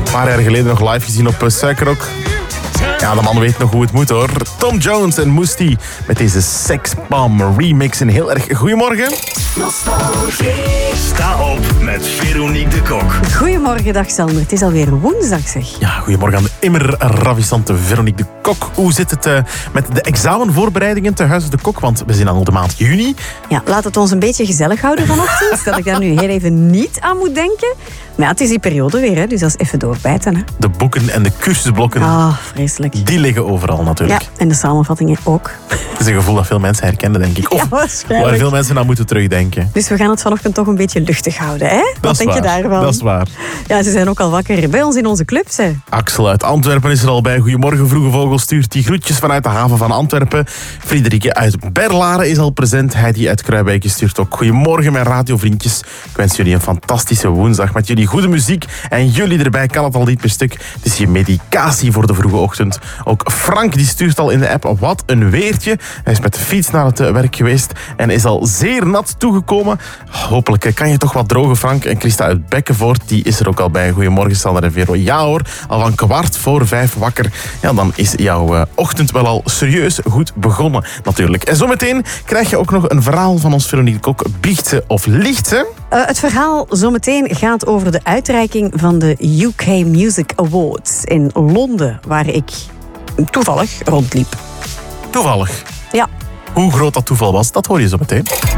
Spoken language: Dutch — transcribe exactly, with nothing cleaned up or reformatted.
Een paar jaar geleden nog live gezien op Suikerrock. Ja, de man weet nog hoe het moet hoor. Tom Jones en Moestie met deze Sex Bomb remix. Een heel erg goedemorgen. Sta op met Veronique de Kok. Goedemorgen, dag Sander. Het is alweer woensdag, zeg. Ja, goedemorgen aan de immer ravissante Veronique de Kok. Hoe zit het uh, met de examenvoorbereidingen te Huis de Kok? Want we zijn al de maand juni. Ja, laat het ons een beetje gezellig houden vanochtend. Dat ik daar nu heel even niet aan moet denken. Maar ja, het is die periode weer, hè, dus dat is even doorbijten. Hè. De boeken en de cursusblokken, Ah, vreselijk. die liggen overal natuurlijk. Ja, en de samenvattingen ook. Het is een gevoel dat veel mensen herkennen, denk ik. Of Ja, waarschijnlijk. waar veel mensen aan moeten terugdenken. Dus we gaan het vanochtend toch een beetje luchtig houden, hè? Wat Dat is denk waar. je daarvan? Dat is waar. Ja, ze zijn ook al wakker bij ons in onze clubs, hè. Axel uit Antwerpen is er al bij. Goedemorgen, Vroege Vogel stuurt die groetjes vanuit de haven van Antwerpen. Friederike uit Berlaren is al present. Heidi uit Kruijbeke stuurt ook goedemorgen, mijn radiovriendjes. Ik wens jullie een fantastische woensdag met jullie goede muziek. En jullie erbij kan het al niet per stuk. Het is je medicatie voor de vroege ochtend. Ook Frank die stuurt al in de app. Wat een weertje. Hij is met de fiets naar het werk geweest en is al zeer nat toegekomen. Hopelijk kan je toch wat drogen, Frank. En Christa uit Bekkenvoort, die is er ook al bij. Goedemorgen, Sander en Vero. Ja hoor, al van kwart voor vijf wakker. Ja, dan is jouw uh, ochtend wel al serieus goed begonnen, natuurlijk. En zometeen krijg je ook nog een verhaal van ons Veronique Kok. Biecht ze of liegt ze? Uh, het verhaal zometeen gaat over de uitreiking van de U K Music Awards in Londen, waar ik toevallig rondliep. Toevallig. Ja. Hoe groot dat toeval was, dat hoor je zo meteen.